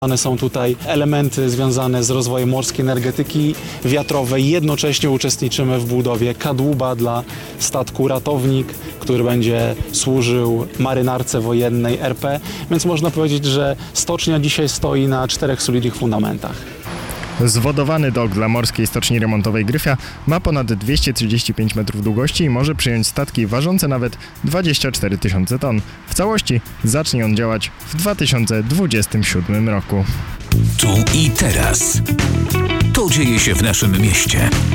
Są tutaj elementy związane z rozwojem morskiej energetyki wiatrowej. Jednocześnie uczestniczymy w budowie kadłuba dla statku Ratownik, który będzie służył marynarce wojennej RP. Więc można powiedzieć, że stocznia dzisiaj stoi na 4 solidnych fundamentach. Zwodowany dok dla morskiej stoczni remontowej Gryfia ma ponad 235 metrów długości i może przyjąć statki ważące nawet 24 tysiące ton. W całości zacznie on działać w 2027 roku. Tu i teraz. To dzieje się w naszym mieście.